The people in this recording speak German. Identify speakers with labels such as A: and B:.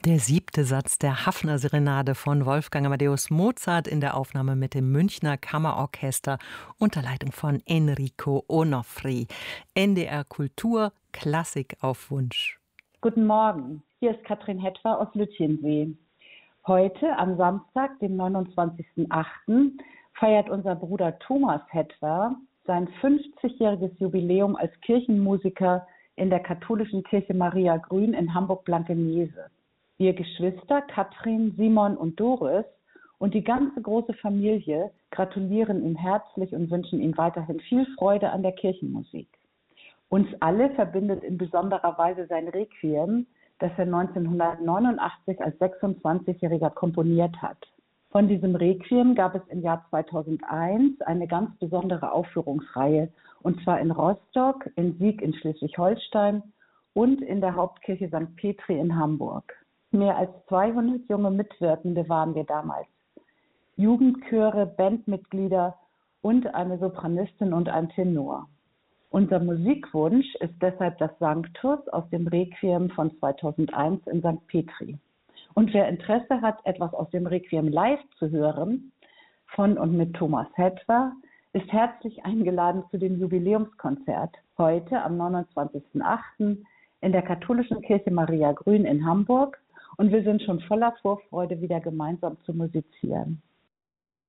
A: Der 7. Satz der Haffner-Serenade von Wolfgang Amadeus Mozart in der Aufnahme mit dem Münchner Kammerorchester unter Leitung von Enrico Onofri. NDR Kultur, Klassik auf Wunsch.
B: Guten Morgen, hier ist Katrin Hetwer aus Lütjensee. Heute, am Samstag, dem 29.08., feiert unser Bruder Thomas Hetwer sein 50-jähriges Jubiläum als Kirchenmusiker in der katholischen Kirche Maria Grün in Hamburg-Blankenese. Wir Geschwister Katrin, Simon und Doris und die ganze große Familie gratulieren ihm herzlich und wünschen ihm weiterhin viel Freude an der Kirchenmusik. Uns alle verbindet in besonderer Weise sein Requiem, das er 1989 als 26-Jähriger komponiert hat. Von diesem Requiem gab es im Jahr 2001 eine ganz besondere Aufführungsreihe, und zwar in Rostock, in Sieg in Schleswig-Holstein und in der Hauptkirche St. Petri in Hamburg. Mehr als 200 junge Mitwirkende waren wir damals. Jugendchöre, Bandmitglieder und eine Sopranistin und ein Tenor. Unser Musikwunsch ist deshalb das Sanctus aus dem Requiem von 2001 in St. Petri. Und wer Interesse hat, etwas aus dem Requiem live zu hören, von und mit Thomas Hetwer, ist herzlich eingeladen zu dem Jubiläumskonzert heute am 29.08. in der katholischen Kirche Maria Grün in Hamburg. Und wir sind schon voller Vorfreude, wieder gemeinsam zu musizieren.